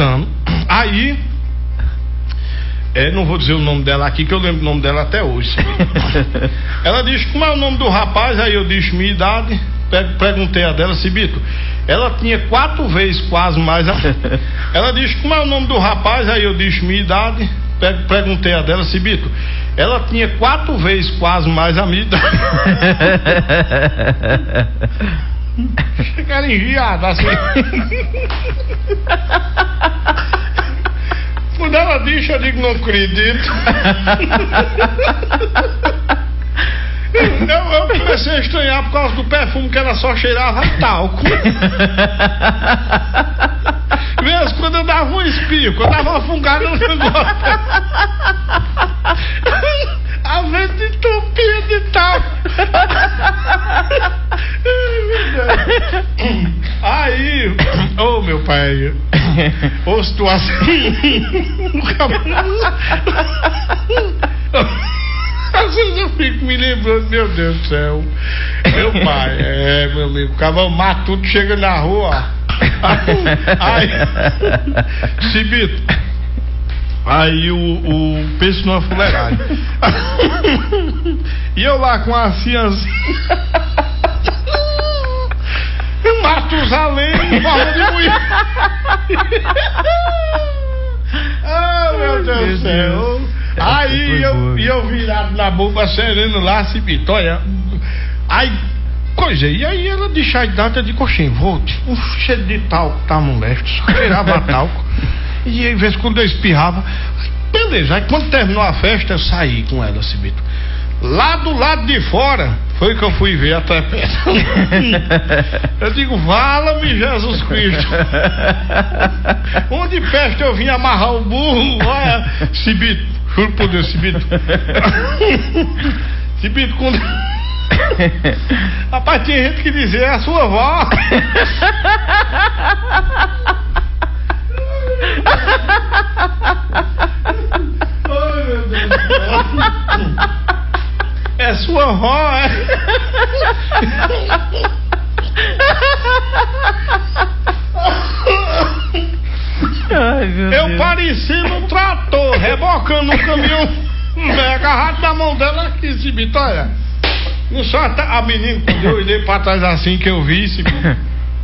escutando. Aí, não vou dizer o nome dela aqui, que eu lembro o nome dela até hoje. Ela disse, como é o nome do rapaz? Aí eu disse, minha idade. Perguntei a dela, Cibito, ela tinha 4 vezes quase mais. Ela disse, como é o nome do rapaz? Aí eu disse, minha idade. Perguntei a dela, Cibito, ela tinha 4 vezes quase mais a minha idade. Chegaram enviados assim. Quando ela disse, eu digo, não acredito. Eu comecei a estranhar por causa do perfume, que ela só cheirava talco. Mesmo quando eu dava um espirro, quando eu dava uma fungada no negócio. A vez de entupia de talco. Aí, meu pai, situação. Às vezes eu fico me lembrando, meu Deus do céu. Meu pai, meu amigo, o cavalo mata tudo, chega na rua. Aí, Cibito, aí o penso numa fuleiragem. E eu lá com a fiancinha. Matusalém em forma de mulher. Meu Deus do céu. Aí eu virado na boca, sereno lá, Cibito, olha. Aí, coisa, e aí ela deixou a idade de coxinha, volte. Um cheiro de talco, tá moleque, só cheirava talco. E aí, às vezes, quando eu espirrava, beleza. Aí, quando terminou a festa, eu saí com ela, Cibito. Lá do lado de fora, foi que eu fui ver a trepeta. Eu digo, vala-me Jesus Cristo. Onde festa eu vim amarrar o burro, olha, Cibito, juro por Deus, Cibito. Cibito, quando... Rapaz, tinha gente que dizia, é a sua avó. Ai, meu Deus do céu. É sua avó, é? Ai, meu eu Deus. pareci no trator, rebocando um caminhão, agarrado na mão dela aqui, Cibito, olha. Não só a menina, quando eu olhei pra trás assim que eu vi, Cibito.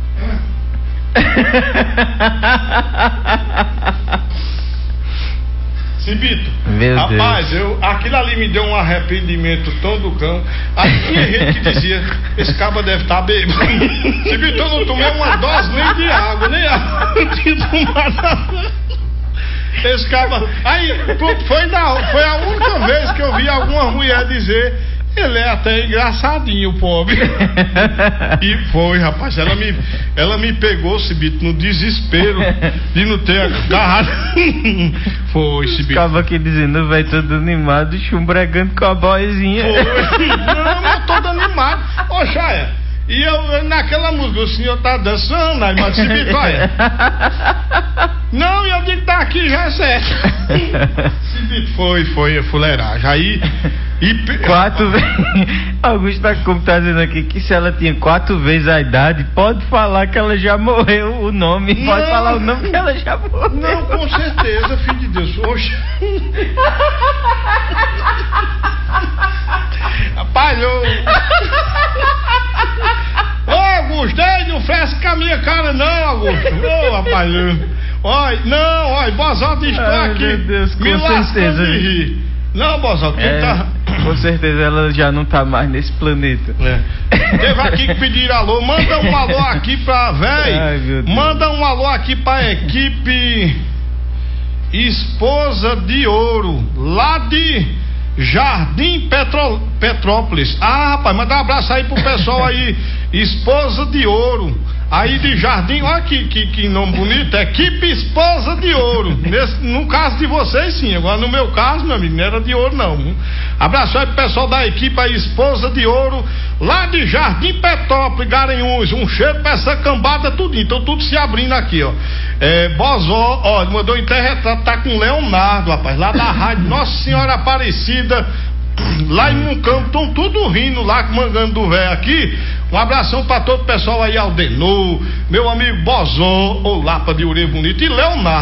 Cibito, rapaz, aquilo ali me deu um arrependimento tão do cão. Aí tinha gente que dizia, esse cabra deve estar bêbado. Cibito, eu não tomei uma dose nem de água, nem água, não tinha tomado. Esse cabra. Aí, foi a única vez que eu vi alguma mulher dizer, ele é até engraçadinho, pobre. E foi, rapaz, ela me pegou, Cibito, no desespero de não ter agarrado. Foi, Cibito. Ficava aqui dizendo, vai todo animado, chumbregando com a boizinha. Foi. Não, eu todo animado. Ô, Chaia, e eu naquela música, o senhor tá dançando, aí, mas Cibito, olha. Não, eu digo que tá aqui já é certo. Cibito, foi a fuleiragem. Aí. 4 vezes. Augusto tá dizendo aqui que se ela tinha 4 vezes a idade, pode falar que ela já morreu. O nome, não, pode falar o nome que ela já morreu. Não, com certeza, filho de Deus. Oxe. Rapaz, Ô, Augusto, não fresca com a minha cara, não, Augusto. Ô, rapaz, olha, Bozó estou aqui. Meu Deus, com certeza. De rir. Não, Bozó, tá... Com certeza ela já não tá mais nesse planeta. Teve aqui que pediram alô. Manda um alô aqui pra Manda um alô aqui pra equipe Esposa de Ouro, lá de Jardim Petrópolis. Rapaz, manda um abraço aí pro pessoal aí, Esposa de Ouro, aí de Jardim. Olha que nome bonito, equipe Esposa de Ouro. No caso de vocês, sim. Agora no meu caso, meu amigo, não era de ouro, não. Abraço aí pro pessoal da equipe aí, Esposa de Ouro, lá de Jardim Petrópolis, Garanhuns. Um cheiro pra essa cambada tudinho. Então tudo se abrindo aqui, ó. Bozó, ó, mandou interretrato, tá com Leonardo, rapaz, lá da rádio Nossa Senhora Aparecida, lá em Mucampo, estão tudo rindo lá, mangando do véio aqui. Um abração pra todo o pessoal aí, Aldenor, meu amigo Bozó, o Lapa de Ure Bonito e Leonardo.